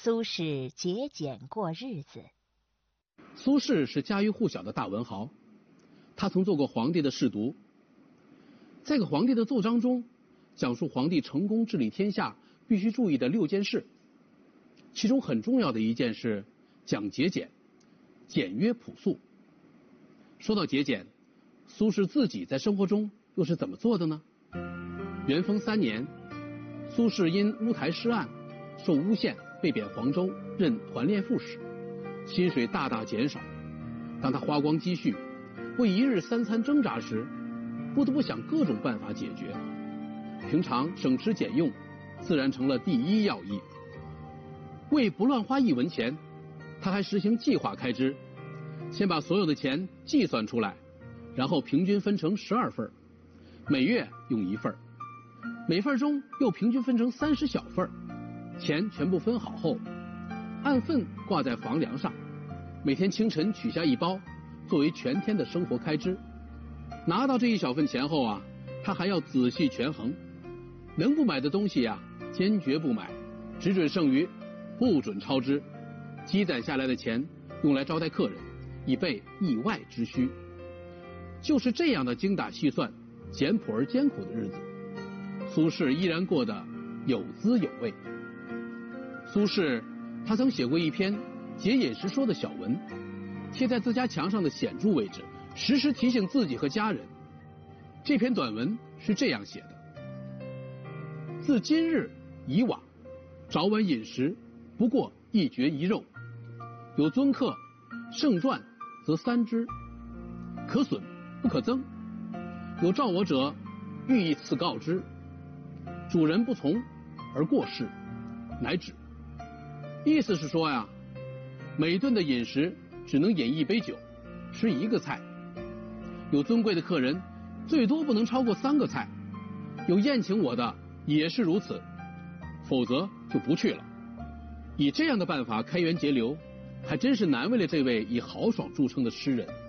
苏轼节俭过日子。 苏轼是家喻户晓的大文豪，他曾做过皇帝的侍读。这个皇帝的奏章中，讲述皇帝成功治理天下必须注意的6件事，其中很重要的一件是讲节俭，简约朴素。说到节俭，苏轼自己在生活中又是怎么做的呢？元丰3年，苏轼因乌台诗案受诬陷，被贬黄州，任团练副使，薪水大大减少。当他花光积蓄，为一日3餐挣扎时，不得不想各种办法解决。平常省吃俭用，自然成了第一要义。为不乱花1文钱，他还实行计划开支，先把所有的钱计算出来，然后平均分成12份，每月用1份，每份中又平均分成30小份，钱全部分好后，按份挂在房梁上，每天清晨取下1包，作为全天的生活开支。拿到这1小份钱后啊，他还要仔细权衡，能不买的东西啊，坚决不买，只准剩余，不准超支。积攒下来的钱用来招待客人，以备意外之需。就是这样的精打细算、简朴而艰苦的日子，苏轼依然过得有滋有味。苏轼他曾写过一篇节饮食说的小文，贴在自家墙上的显著位置，时时提醒自己和家人。这篇短文是这样写的：自今日以往，早晚饮食不过1爵1肉，有尊客盛馔则3之，可损不可增。有召我者，欲以此告之，主人不从而过世，乃止。意思是说呀，每顿的饮食只能饮1杯酒，吃1个菜。有尊贵的客人，最多不能超过3个菜。有宴请我的也是如此，否则就不去了。以这样的办法开源节流，还真是难为了这位以豪爽著称的诗人。